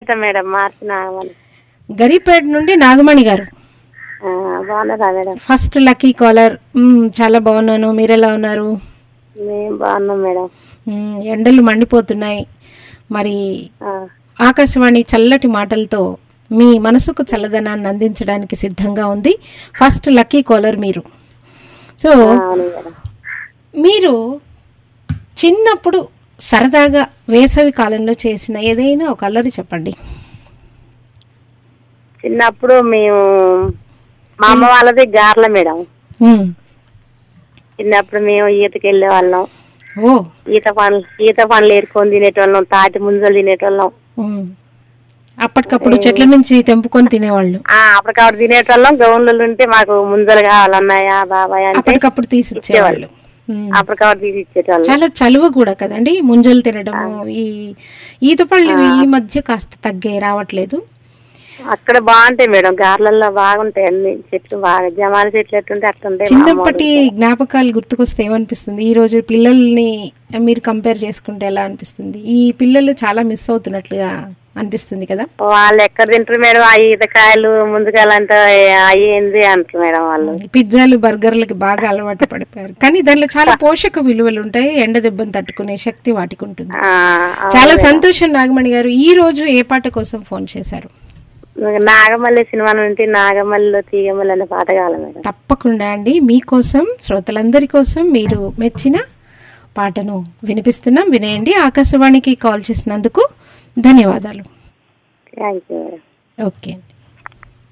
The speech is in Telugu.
ఇష్టం మేడం, మార్చి నాగమణి. గరిపేట నుండి నాగమణి గారు బాగున్నారా మేడం? First lucky caller. చాలా బాగున్నాను, మీరెలా ఉన్నారు? మేము బాగున్నాం మేడం. ఎండలు మండిపోతున్నాయి, మరి ఆకాశవాణి చల్లటి మాటలతో మీ మనసుకు చల్లదనాన్ని అందించడానికి సిద్ధంగా ఉంది. ఫస్ట్ లక్కీ కాలర్ మీరు. సో మీరు చిన్నప్పుడు సరదాగా వేసవి కాలంలో చేసిన ఏదైనా ఒక అల్లరి చెప్పండి. చిన్నప్పుడు మేము మా అమ్మ వాళ్ళది గార్ల మేడం. చిన్నప్పుడు మేము ఈతకి వెళ్ళే వాళ్ళం. ఈత పండ్లు ఏరుకొని తినేటోళ్ళం, తాటి ముంజలు తినేటోళ్ళం. అప్పటికప్పుడు చెట్ల నుంచి తెంపుకొని తినేవాళ్ళు. అప్పటికప్పుడు తినేటోళ్ళం. గౌన్లు ఉంటే మాకు ముంజలు కావాలన్నాయా బాబాయ్ అంటే అప్పటికప్పుడు తీసిచ్చేవాళ్ళు. అప్పటికప్పుడు తీసి ఇచ్చేటోళ్ళం. చాలా చలువ కూడా కదండి ముంజలు తినడము. ఈ ఈత పళ్ళు ఈ మధ్య కాస్త తగ్గాయి, రావట్లేదు. అక్కడ బాగుంటాయి మేడం, గార్లల్లో బాగుంటాయి అన్ని చెట్లు, బాగా జమాని చెట్లు ఎట్టుంటే అట్లుంటాయి. చిన్నప్పటి జ్ఞాపకాలు గుర్తుకొస్తే ఏమనిపిస్తుంది? ఈ రోజు పిల్లల్ని మీరు కంపేర్ చేసుకుంటే ఎలా అనిపిస్తుంది? ఈ పిల్లలు చాలా మిస్ అవుతున్నట్లుగా అనిపిస్తుంది కదా. వాళ్ళు ఎక్కడ తింటారు మేడం ఆ ఈతకాయలు ముందుకాయలు అంటే అయ్యింది అంటారు మేడం. వాళ్ళు పిజ్జాలు బర్గర్లకి బాగా అలవాటు పడిపోయారు. కానీ దానిలో చాలా పోషక విలువలు ఉంటాయి, ఎండ దెబ్బను తట్టుకునే శక్తి వాటికి ఉంటుంది. చాలా సంతోషం నాగమణి గారు. ఈ రోజు ఏ పాట కోసం ఫోన్ చేశారు? నాగమల్లి సినిమా నుండి నాగమల్లిలో తీగమల్లి అనే పాట కావాలి మేడం. తప్పకుండా అండి, మీకోసం శ్రోతలందరి కోసం మీరు మెచ్చిన పాటను వినిపిస్తున్నాం, వినేయండి. ఆకాశవాణికి కాల్ చేసినందుకు ధన్యవాదాలు. Thank you madam. ఓకే అండి.